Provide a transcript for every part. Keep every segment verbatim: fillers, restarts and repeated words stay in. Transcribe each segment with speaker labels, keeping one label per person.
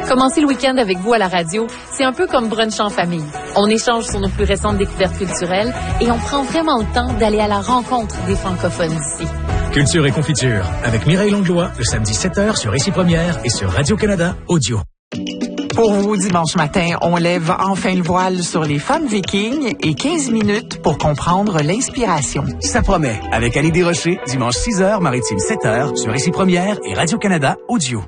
Speaker 1: Commencer le week-end avec vous à la radio, c'est un peu comme brunch en famille. On échange sur nos plus récentes découvertes culturelles et on prend vraiment le temps d'aller à la rencontre des francophones d'ici.
Speaker 2: Culture et confiture, avec Mireille Langlois, le samedi sept heures sur Ici Première et sur Radio-Canada Audio.
Speaker 3: Pour vous, dimanche matin, on lève enfin le voile sur les femmes vikings et quinze minutes pour comprendre l'inspiration.
Speaker 2: Ça promet, avec Annie Desrochers, dimanche six heures, maritime sept heures, sur Ici Première et Radio-Canada Audio.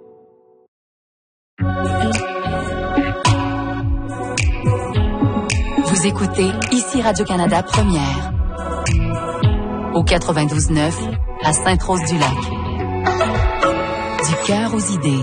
Speaker 4: Vous écoutez Ici Radio-Canada Première, au quatre-vingt-douze neuf à Sainte-Rose-du-Lac. Du cœur aux idées.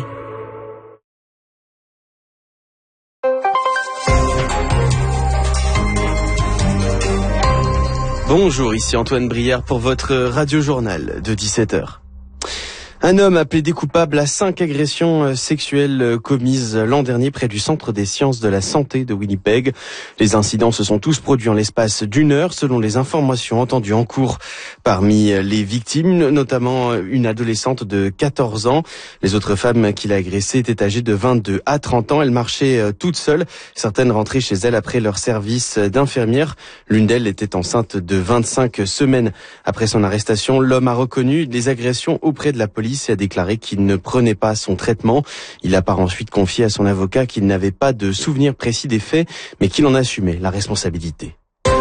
Speaker 5: Bonjour, ici Antoine Brière pour votre radio-journal de dix-sept heures. Un homme a plaidé coupable à cinq agressions sexuelles commises l'an dernier près du Centre des sciences de la santé de Winnipeg. Les incidents se sont tous produits en l'espace d'une heure, selon les informations entendues en cours. Parmi les victimes, notamment une adolescente de quatorze ans. Les autres femmes qu'il a agressées étaient âgées de vingt-deux à trente ans. Elles marchaient toutes seules. Certaines rentraient chez elles après leur service d'infirmière. L'une d'elles était enceinte de vingt-cinq semaines. Après son arrestation, l'homme a reconnu les agressions auprès de la police et a déclaré qu'il ne prenait pas son traitement. Il a par ensuite confié à son avocat qu'il n'avait pas de souvenir précis des faits, mais qu'il en assumait la responsabilité.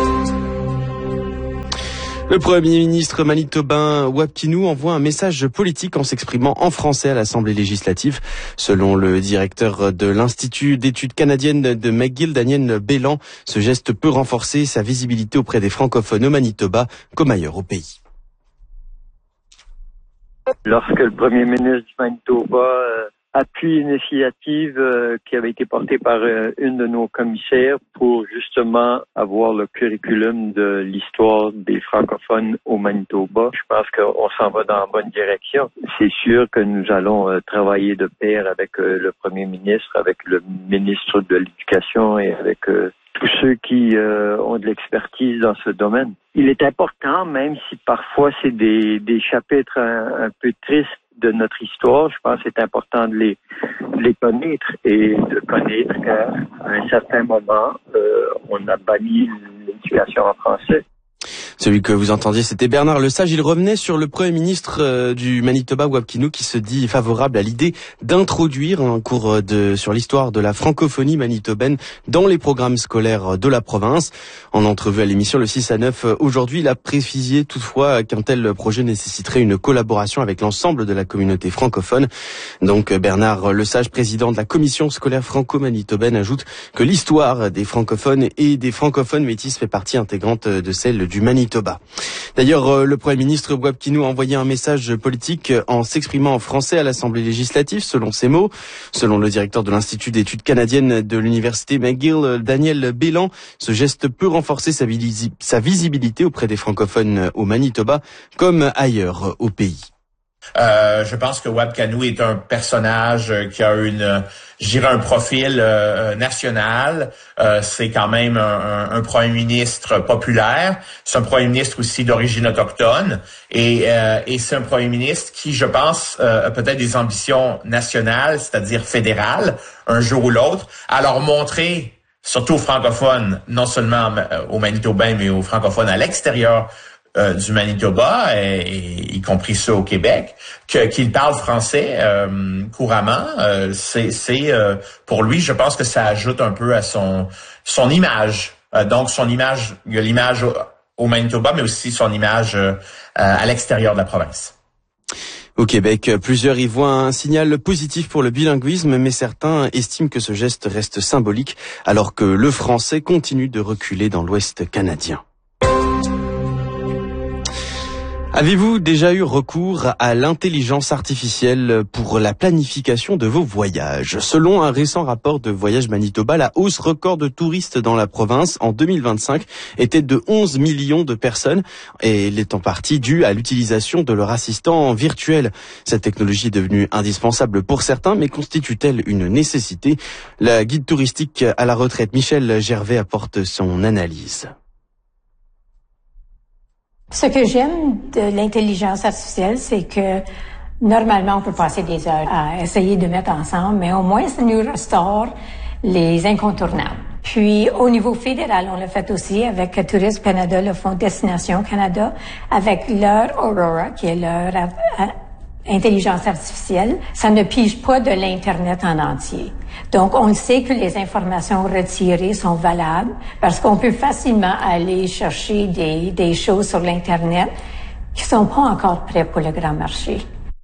Speaker 5: Le Premier ministre manitobain Wab Kinew envoie un message politique en s'exprimant en français à l'Assemblée législative. Selon le directeur de l'Institut d'études canadiennes de McGill, Daniel Bélan, ce geste peut renforcer sa visibilité auprès des francophones au Manitoba comme ailleurs au pays.
Speaker 6: Lorsque le premier ministre du Manitoba euh, appuie une initiative euh, qui avait été portée par euh, une de nos commissaires pour justement avoir le curriculum de l'histoire des francophones au Manitoba, je pense qu'on s'en va dans la bonne direction. C'est sûr que nous allons euh, travailler de pair avec euh, le premier ministre, avec le ministre de l'Éducation et avec euh, tous ceux qui euh, ont de l'expertise dans ce domaine. Il est important, même si parfois c'est des, des chapitres un, un peu tristes de notre histoire, je pense que c'est important de les, de les connaître et de connaître qu'à un certain moment, euh, on a banni l'éducation en français.
Speaker 5: Celui que vous entendiez, c'était Bernard Lesage. Il revenait sur le Premier ministre euh, du Manitoba, Wab Kinew, qui se dit favorable à l'idée d'introduire un cours de, sur l'histoire de la francophonie manitobaine dans les programmes scolaires de la province. En entrevue à l'émission Le six à neuf aujourd'hui, il a précisé toutefois qu'un tel projet nécessiterait une collaboration avec l'ensemble de la communauté francophone. Donc Bernard Lesage, président de la commission scolaire franco-manitobaine, ajoute que l'histoire des francophones et des francophones métis fait partie intégrante de celle du Manitoba. D'ailleurs, le Premier ministre Wab Kinew a envoyé un message politique en s'exprimant en français à l'Assemblée législative, selon ses mots. Selon le directeur de l'Institut d'études canadiennes de l'Université McGill, Daniel Bélan, ce geste peut renforcer sa, visi- sa visibilité auprès des francophones au Manitoba, comme ailleurs au pays.
Speaker 7: Euh, je pense que Wab Kinew est un personnage qui a une, je dirais, un profil euh, national. Euh, c'est quand même un, un, un premier ministre populaire. C'est un premier ministre aussi d'origine autochtone. Et, euh, et c'est un premier ministre qui, je pense, euh, a peut-être des ambitions nationales, c'est-à-dire fédérales, un jour ou l'autre. Alors montrer, surtout aux francophones, non seulement aux Manitobains, mais aux francophones à l'extérieur Euh, du Manitoba, et, et, y compris ceux au Québec, que, qu'il parle français euh, couramment. Euh, c'est, c'est euh, pour lui, je pense que ça ajoute un peu à son son image. Euh, donc son image, il y a l'image au, au Manitoba, mais aussi son image euh, à l'extérieur de la province.
Speaker 5: Au Québec, plusieurs y voient un signal positif pour le bilinguisme, mais certains estiment que ce geste reste symbolique, alors que le français continue de reculer dans l'Ouest canadien. Avez-vous déjà eu recours à l'intelligence artificielle pour la planification de vos voyages? Selon un récent rapport de Voyage Manitoba, la hausse record de touristes dans la province en deux mille vingt-cinq était de onze millions de personnes, et elle est en partie due à l'utilisation de leur assistant virtuel. Cette technologie est devenue indispensable pour certains, mais constitue-t-elle une nécessité? La guide touristique à la retraite Michel Gervais apporte son analyse.
Speaker 8: Ce que j'aime de l'intelligence artificielle, c'est que Normalement, on peut passer des heures à essayer de mettre ensemble, mais au moins, ça nous restaure les incontournables. Puis, au niveau fédéral, on l'a fait aussi avec Tourisme Canada, le Fonds Destination Canada, avec leur Aurora, qui est leur euh, intelligence artificielle. Ça ne pige pas de l'Internet en entier. Donc, on sait que les informations retirées sont valables parce qu'on peut facilement aller chercher des, des choses sur l'Internet qui sont pas encore prêtes pour le grand marché.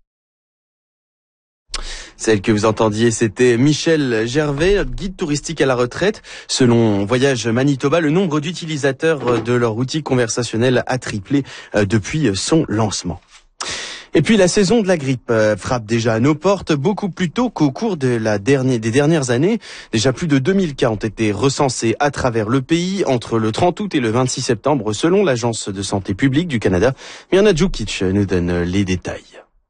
Speaker 5: Celle que vous entendiez, c'était Michel Gervais, guide touristique à la retraite. Selon Voyage Manitoba, le nombre d'utilisateurs de leur outil conversationnel a triplé depuis son lancement. Et puis la saison de la grippe frappe déjà à nos portes beaucoup plus tôt qu'au cours de la dernière, des dernières années. Déjà plus de deux mille cas ont été recensés à travers le pays entre le trente août et le vingt-six septembre selon l'Agence de santé publique du Canada. Mirna Djukic nous donne les détails.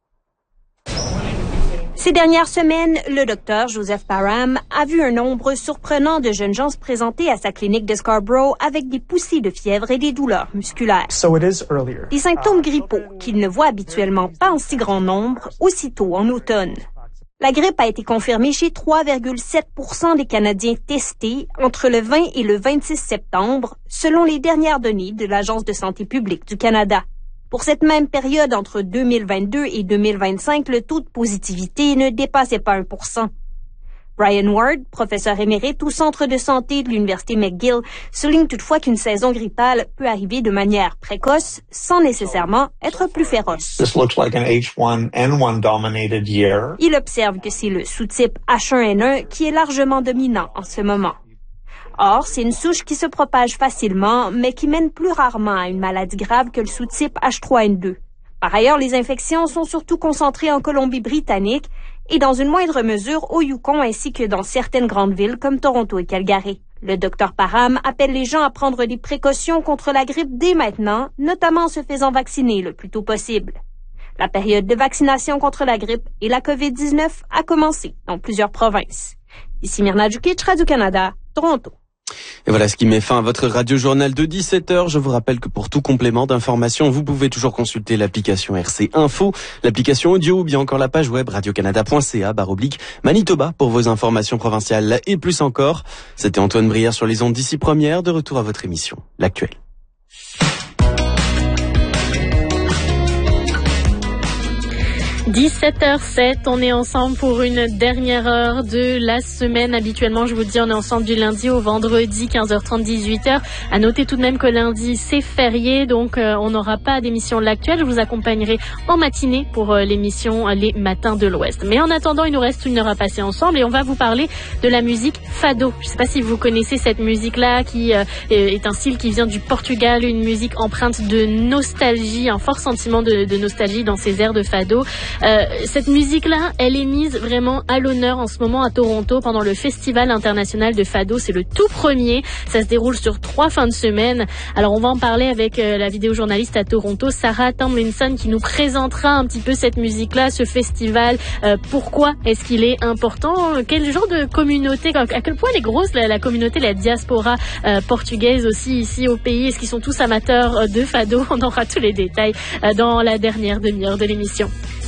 Speaker 9: Ces dernières semaines, le docteur Joseph Parham a vu un nombre surprenant de jeunes gens se présenter à sa clinique de Scarborough avec des poussées de fièvre et des douleurs musculaires. Des symptômes grippaux qu'il ne voit habituellement pas en si grand nombre aussitôt en automne. La grippe a été confirmée chez trois virgule sept pour cent des Canadiens testés entre le vingt et le vingt-six septembre, selon les dernières données de l'Agence de santé publique du Canada. Pour cette même période entre deux mille vingt-deux et deux mille vingt-cinq, le taux de positivité ne dépassait pas un pour cent. Brian Ward, professeur émérite au Centre de santé de l'Université McGill, souligne toutefois qu'une saison grippale peut arriver de manière précoce, sans nécessairement être plus féroce.
Speaker 10: This looks like an H one N one dominated year.
Speaker 9: Il observe que c'est le sous-type H un N un qui est largement dominant en ce moment. Or, c'est une souche qui se propage facilement, mais qui mène plus rarement à une maladie grave que le sous-type H trois N deux. Par ailleurs, les infections sont surtout concentrées en Colombie-Britannique et dans une moindre mesure au Yukon ainsi que dans certaines grandes villes comme Toronto et Calgary. Le docteur Parham appelle les gens à prendre des précautions contre la grippe dès maintenant, notamment en se faisant vacciner le plus tôt possible. La période de vaccination contre la grippe et la covid dix-neuf a commencé dans plusieurs provinces. Ici Mirna Djukic, Radio-Canada, Toronto.
Speaker 5: Et voilà ce qui met fin à votre radio-journal de dix-sept heures. Je vous rappelle que pour tout complément d'information, vous pouvez toujours consulter l'application R C Info, l'application audio ou bien encore la page web radiocanada point c a barre oblique Manitoba pour vos informations provinciales et plus encore. C'était Antoine Brière sur les ondes d'ici première, de retour à votre émission, L'Actuel.
Speaker 11: dix-sept heures sept, on est ensemble pour une dernière heure de la semaine. Habituellement, je vous dis, on est ensemble du lundi au vendredi, quinze heures trente, dix-huit heures. À noter tout de même que lundi, c'est férié, donc euh, on n'aura pas d'émission de l'Actuel. Je vous accompagnerai en matinée pour euh, l'émission euh, Les Matins de l'Ouest. Mais en attendant, il nous reste une heure à passer ensemble et on va vous parler de la musique fado. Je ne sais pas si vous connaissez cette musique-là, qui euh, est un style qui vient du Portugal, une musique empreinte de nostalgie, un fort sentiment de, de nostalgie dans ces airs de fado. Euh, cette musique-là, elle est mise vraiment à l'honneur en ce moment à Toronto pendant le Festival international de fado. C'est le tout premier. Ça se déroule sur trois fins de semaine. Alors, on va en parler avec euh, la vidéojournaliste à Toronto, Sarah Tomlinson, qui nous présentera un petit peu cette musique-là, ce festival. Euh, pourquoi est-ce qu'il est important? Quel genre de communauté, à quel point elle est grosse, la, la communauté, la diaspora euh, portugaise aussi ici au pays? Est-ce qu'ils sont tous amateurs de fado? On aura tous les détails euh, dans la dernière demi-heure de l'émission.